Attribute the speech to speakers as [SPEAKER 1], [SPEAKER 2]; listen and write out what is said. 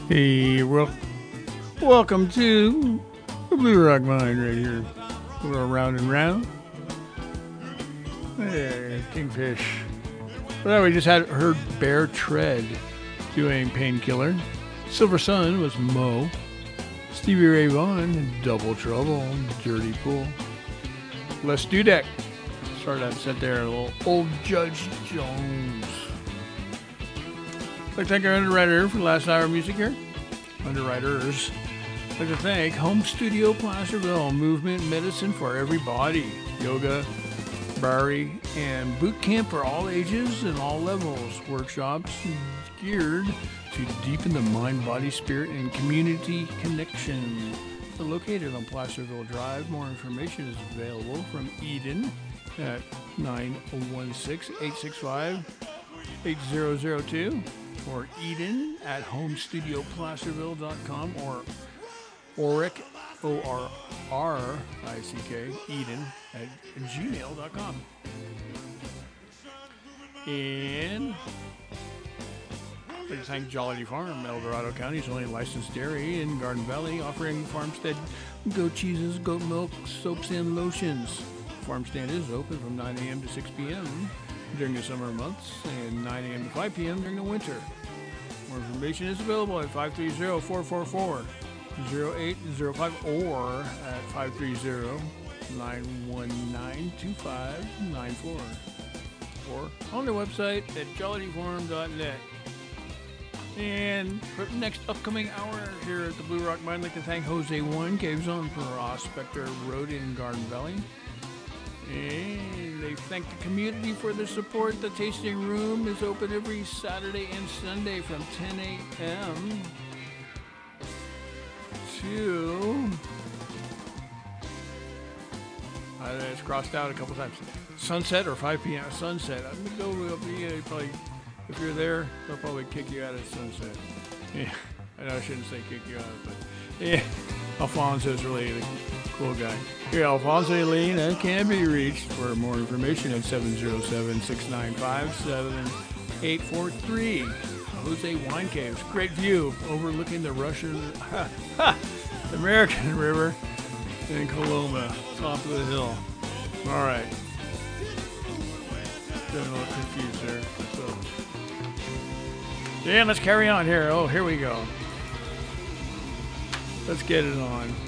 [SPEAKER 1] Hey, welcome to the Blue Rock Mine right here. We're round and round. Hey, Kingfish. Well, we just heard Bear Tread doing Painkiller. Silver Sun was Mo. Stevie Ray Vaughan, Double Trouble, Dirty Pool. Les Dudek. Started that set there, a little Old Judge Jones. I'd like to thank our underwriter for the last hour of music here. Underwriters. I'd like to thank Home Studio Placerville, movement medicine for everybody. Yoga, Bari, and boot camp for all ages and all levels. Workshops geared to deepen the mind, body, spirit, and community connection. They're located on Placerville Drive. More information is available from Eden at 916-865-8002. Or Eden at homestudioplacerville.com or Orick, O-R-R-I-C-K, Eden at gmail.com. And I'd like to thank Jollity Farm, El Dorado County's only licensed dairy in Garden Valley, offering farmstead goat cheeses, goat milk, soaps, and lotions. Farmstand is open from 9 a.m. to 6 p.m. during the summer months and 9 a.m. to 5 p.m. during the winter. More information is available at 530-444-0805 or at 530-919-2594 or on their website at jollityfarm.net. And for the next upcoming hour here at the Blue Rock Mine, I'd like to thank Jose Wine Caves on Prospector Road in Garden Valley. And they thank the community for their support. The tasting room is open every Saturday and Sunday from 10 a.m. to... it's crossed out a couple times. Sunset or 5 p.m. Sunset. I'm going to go probably, if you're there, they'll probably kick you out at sunset. Yeah, I know I shouldn't say kick you out, but yeah, Alfonso's really the cool guy. Here, Alfonso Lane can be reached for more information at 707-695-7843. Jose Wine Caves. Great view overlooking the Russian, American River in Coloma, top of the hill. All right. Getting a little confused there. So, yeah, let's carry on here. Oh, here we go. Let's get it on.